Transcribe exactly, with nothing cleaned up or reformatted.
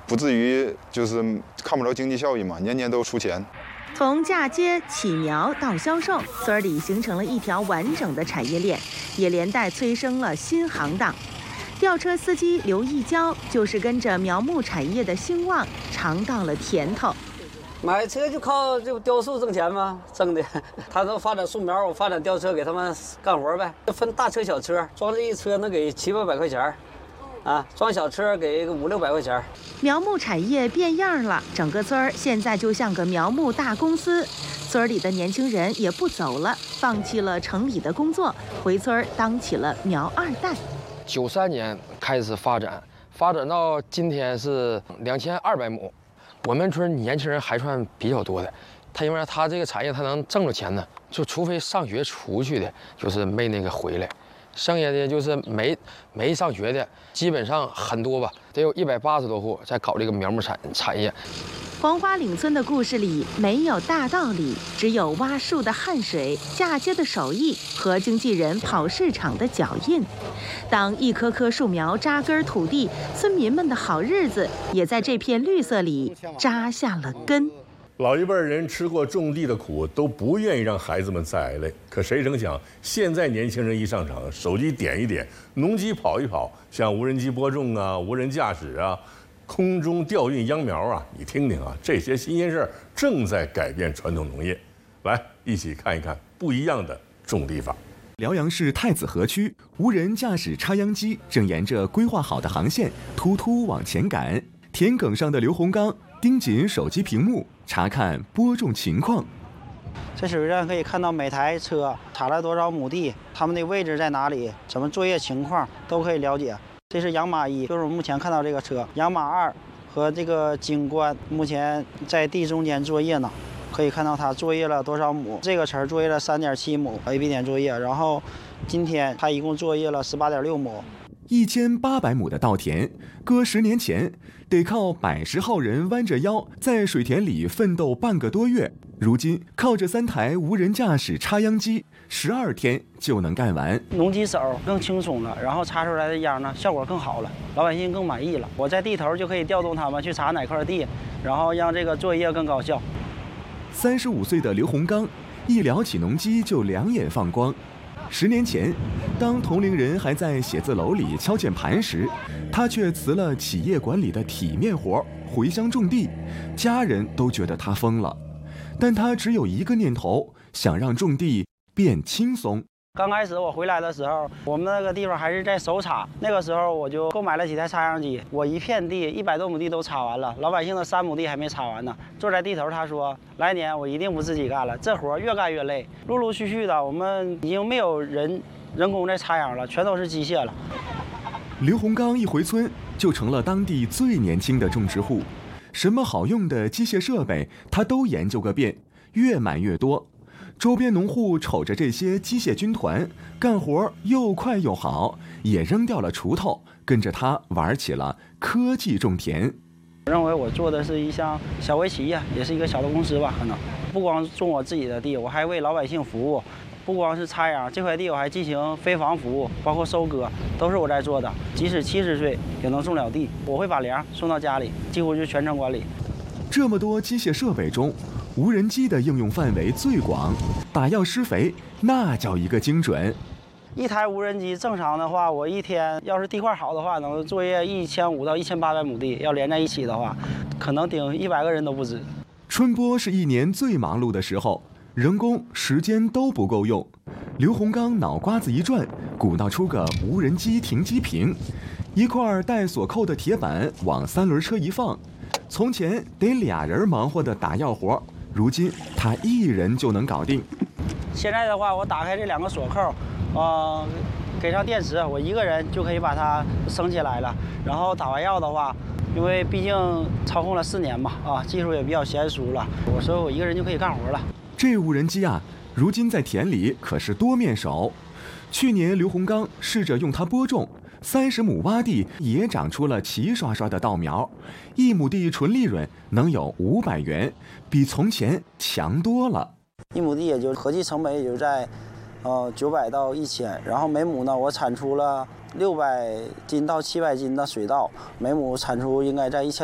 不至于就是看不着经济效益嘛，年年都出钱。 从嫁接、起苗到销售，村里形成了一条完整的产业链，也连带催生了新行当。吊车司机刘义娇就是跟着苗木产业的兴旺尝到了甜头。 买车就靠就雕树挣钱吗？挣的，他都发展树苗，我发展吊车给他们干活呗。分大车小车，装这一车能给七八百块钱，啊，装小车给个五六百块钱。 苗木产业变样了，整个村儿现在就像个苗木大公司。村里的年轻人也不走了，放弃了城里的工作，回村当起了苗二代。 九三年开始发展，发展到今天是两千二百亩。我们村年轻人还算比较多的，他因为他这个产业他能挣着钱呢，就除非上学出去的，就是没那个回来，剩下的就是没没上学的，基本上很多吧，得有一百八十多户在搞这个苗木产产业。 黄花岭村的故事里没有大道理，只有挖树的汗水、嫁接的手艺和经纪人跑市场的脚印。当一棵棵树苗扎根土地，村民们的好日子也在这片绿色里扎下了根。 老一辈人吃过种地的苦，都不愿意让孩子们再挨累。可谁成想，现在年轻人一上场，手机点一点，农机跑一跑，像无人机播种啊、无人驾驶啊、空中调运秧苗啊，你听听啊，这些新鲜事儿正在改变传统农业。来，一起看一看不一样的种地法。 辽阳市太子河区，无人驾驶插秧机正沿着规划好的航线突突往前赶。田埂上的刘洪刚盯紧手机屏幕，查看播种情况。 在水上可以看到每台车插了多少亩地，它们的位置在哪里，什么作业情况都可以了解。这是养马一，就是我们目前看到这个车。养马二和这个景观目前在地中间作业呢，可以看到它作业了多少亩。这个层作业了三点七亩 A B 点作业，然后今天它一共作业了十八点六亩。 一千八百亩的稻田，搁十年前得靠百十号人弯着腰在水田里奋斗半个多月，如今靠着三台无人驾驶插秧机，十二天就能干完。 农机手更轻松了，然后插出来的秧呢效果更好了，老百姓更满意了。我在地头就可以调动他们去插哪块地，然后让这个作业更高效。 三十五岁的刘洪刚一聊起农机就两眼放光。十年前，当同龄人还在写字楼里敲键盘时，他却辞了企业管理的体面活，回乡种地，家人都觉得他疯了。但他只有一个念头，想让种地变轻松。 刚开始我回来的时候，我们那个地方还是在手插，那个时候我就购买了几台插秧机，我一片地一百多亩地都插完了，老百姓的三亩地还没插完呢。坐在地头，他说来年我一定不自己干了，这活越干越累。陆陆续续的，我们已经没有人人工在插秧了，全都是机械了。 刘洪刚一回村就成了当地最年轻的种植户，什么好用的机械设备他都研究个遍，越买越多。周边农户瞅着这些机械军团干活又快又好，也扔掉了锄头，跟着他玩起了科技种田。 我认为我做的是一项小微企业，也是一个小的公司吧。可能不光种我自己的地，我还为老百姓服务。不光是插秧，这块地我还进行飞防服务，包括收割，都是我在做的。即使七十岁也能种了地，我会把粮送到家里，几乎是全程管理。 这么多机械设备中，无人机的应用范围最广，打药施肥那叫一个精准。 一台无人机正常的话，我一天要是地块好的话，能作业一千五到一千八百亩地，要连在一起的话，可能顶一百个人都不止。 春播是一年最忙碌的时候，人工时间都不够用。刘洪刚脑瓜子一转，鼓捣出个无人机停机坪，一块带锁扣的铁板往三轮车一放。从前得俩人忙活的打药活，如今他一人就能搞定。 现在的话，我打开这两个锁扣，呃，给上电池，我一个人就可以把它升起来了。然后打完药的话，因为毕竟操控了四年嘛，啊，技术也比较娴熟了，我说我一个人就可以干活了。 这无人机啊，如今在田里可是多面手。去年刘洪刚试着用它播种，三十亩洼地也长出了齐刷刷的稻苗，一亩地纯利润能有五百元，比从前强多了。 一亩地也就合计成本也就在，呃九百到一千，然后每亩呢我产出了六百斤到七百斤的水稻，每亩产出应该在一千